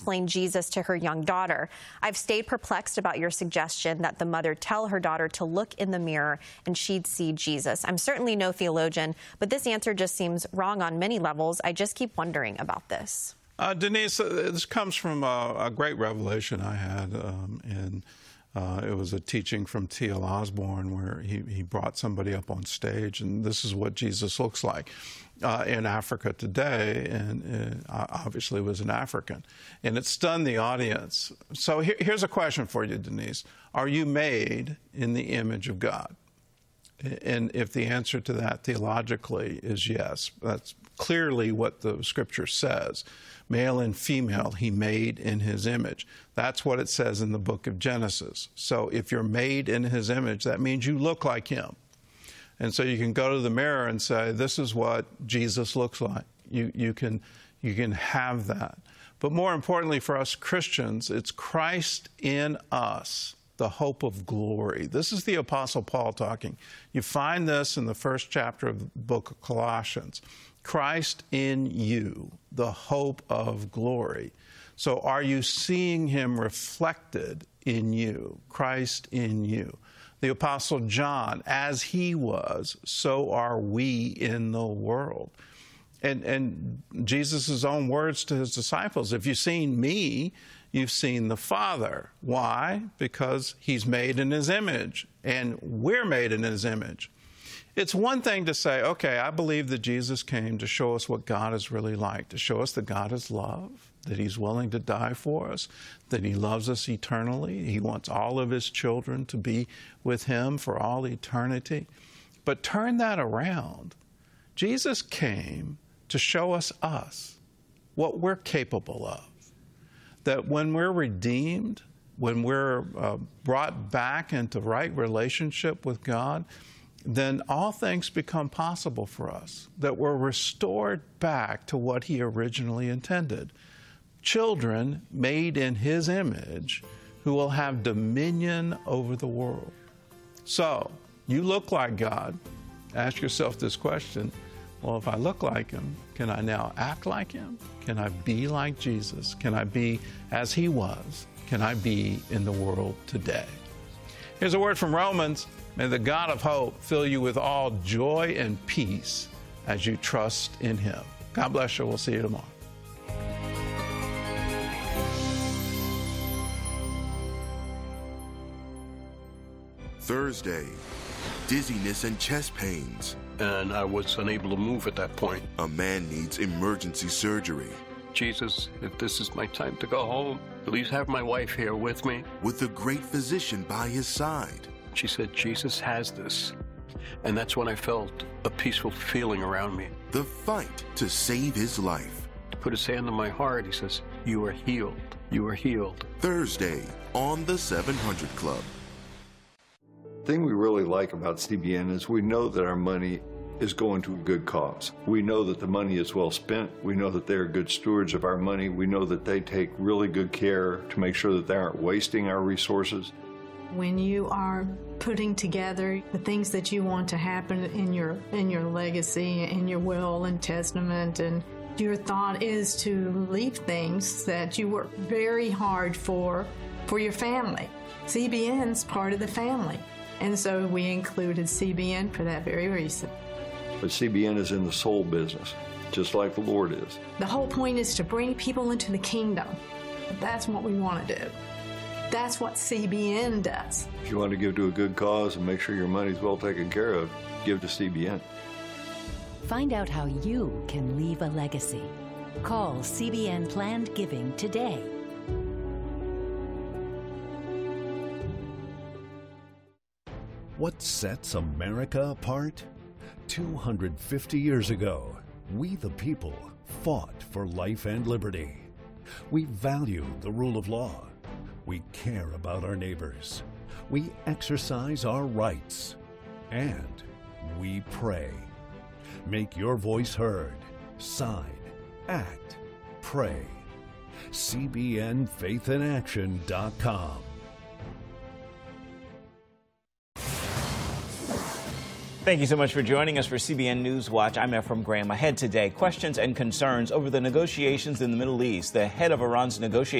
explain Jesus to her young daughter. I've stayed perplexed about your suggestion that the mother tell her daughter to look in the mirror and she'd see Jesus. I'm certainly no theologian, but this answer just seems wrong on many levels. I just keep wondering about this. Denise, this comes from a great revelation I had, it was a teaching from T.L. Osborne where he brought somebody up on stage, and this is what Jesus looks like in Africa today, and obviously was an African. And it stunned the audience. So here's a question for you, Denise. Are you made in the image of God? And if the answer to that theologically is yes, that's clearly what the Scripture says. Male and female, he made in his image. That's what it says in the book of Genesis. So if you're made in his image, that means you look like him. And so you can go to the mirror and say, this is what Jesus looks like. You can have that. But more importantly for us Christians, it's Christ in us, the hope of glory. This is the Apostle Paul talking. You find this in the first chapter of the book of Colossians. Christ in you, the hope of glory. So are you seeing him reflected in you, Christ in you? The Apostle John, as he was, so are we in the world. And Jesus' own words to his disciples, if you've seen me, you've seen the Father. Why? Because he's made in his image, and we're made in his image. It's one thing to say, okay, I believe that Jesus came to show us what God is really like, to show us that God is love, that he's willing to die for us, that he loves us eternally. He wants all of his children to be with him for all eternity. But turn that around. Jesus came to show us what we're capable of. That when we're redeemed, when we're brought back into right relationship with God, then all things become possible for us, that we're restored back to what he originally intended. Children made in his image who will have dominion over the world. So, you look like God. Ask yourself this question, well, if I look like him, can I now act like him? Can I be like Jesus? Can I be as he was? Can I be in the world today? Here's a word from Romans. May the God of hope fill you with all joy and peace as you trust in him. God bless you. We'll see you tomorrow. Thursday, dizziness and chest pains. And I was unable to move at that point. A man needs emergency surgery. Jesus, if this is my time to go home, please have my wife here with me. With a great physician by his side. She said, Jesus has this. And that's when I felt a peaceful feeling around me. The fight to save his life. He put his hand on my heart. He says, you are healed. You are healed. Thursday on the 700 Club. The thing we really like about CBN is we know that our money is going to a good cause. We know that the money is well spent. We know that they're good stewards of our money. We know that they take really good care to make sure that they aren't wasting our resources. When you are putting together the things that you want to happen in your legacy, in your will and testament, and your thought is to leave things that you work very hard for your family. CBN's part of the family. And so we included CBN for that very reason. But CBN is in the soul business, just like the Lord is. The whole point is to bring people into the kingdom. That's what we want to do. That's what CBN does. If you want to give to a good cause and make sure your money's well taken care of, give to CBN. Find out how you can leave a legacy. Call CBN Planned Giving today. What sets America apart? 250 years ago, we the people fought for life and liberty. We value the rule of law. We care about our neighbors. We exercise our rights. And we pray. Make your voice heard. Sign, act, pray. CBNFaithinAction.com. Thank you so much for joining us for CBN News Watch. I'm Ephraim Graham. Ahead today, questions and concerns over the negotiations in the Middle East. The head of Iran's negotiations